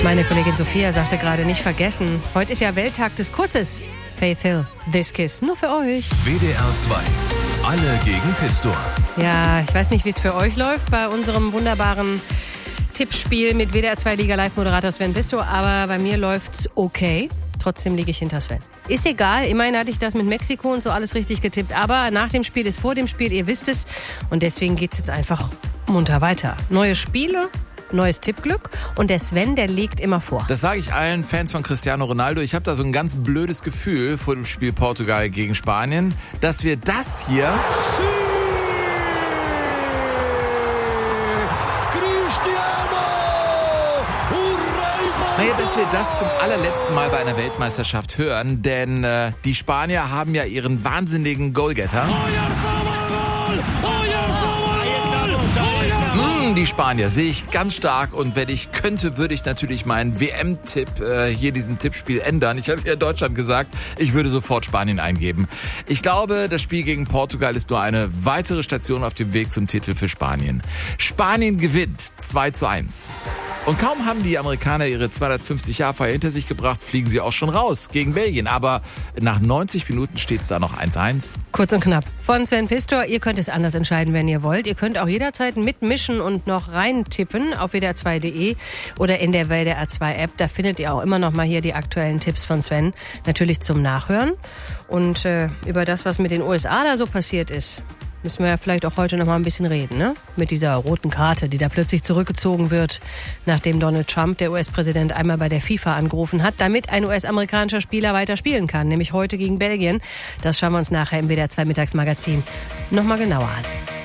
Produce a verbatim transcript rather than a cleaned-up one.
Meine Kollegin Sophia sagte gerade, nicht vergessen, heute ist ja Welttag des Kusses. Faith Hill, This Kiss, nur für euch. W D R zwei, alle gegen Pistor. Ja, ich weiß nicht, wie es für euch läuft bei unserem wunderbaren Tippspiel mit W D R zwei Liga Live-Moderator Sven Pistor, aber bei mir läuft's okay. Trotzdem liege ich hinter Sven. Ist egal, immerhin hatte ich das mit Mexiko und so alles richtig getippt. Aber nach dem Spiel ist vor dem Spiel, ihr wisst es. Und deswegen geht's jetzt einfach munter weiter. Neue Spiele, neues Tippglück. Und der Sven, der legt immer vor. Das sage ich allen Fans von Cristiano Ronaldo. Ich habe da so ein ganz blödes Gefühl vor dem Spiel Portugal gegen Spanien, dass wir das hier... Naja, dass wir das zum allerletzten Mal bei einer Weltmeisterschaft hören, denn äh, die Spanier haben ja ihren wahnsinnigen Goalgetter. Mmh, die Spanier sehe ich ganz stark und wenn ich könnte, würde ich natürlich meinen W M-Tipp äh, hier diesem Tippspiel ändern. Ich habe ja Deutschland gesagt, ich würde sofort Spanien eingeben. Ich glaube, das Spiel gegen Portugal ist nur eine weitere Station auf dem Weg zum Titel für Spanien. Spanien gewinnt zwei zu eins. Und kaum haben die Amerikaner ihre zweihundertfünfzig-Jahr-Feier hinter sich gebracht, fliegen sie auch schon raus gegen Belgien. Aber nach neunzig Minuten steht es da noch eins eins. Kurz und knapp. Von Sven Pistor, ihr könnt es anders entscheiden, wenn ihr wollt. Ihr könnt auch jederzeit mitmischen und noch reintippen auf W D R zwei Punkt de oder in der W D R zwei App. Da findet ihr auch immer noch mal hier die aktuellen Tipps von Sven. Natürlich zum Nachhören. Und äh, über das, was mit den U S A da so passiert ist, müssen wir ja vielleicht auch heute noch mal ein bisschen reden, ne? Mit dieser roten Karte, die da plötzlich zurückgezogen wird, nachdem Donald Trump, der U S-Präsident, einmal bei der FIFA angerufen hat, damit ein U S-amerikanischer Spieler weiter spielen kann, nämlich heute gegen Belgien. Das schauen wir uns nachher im W D R zwei Mittagsmagazin noch mal genauer an.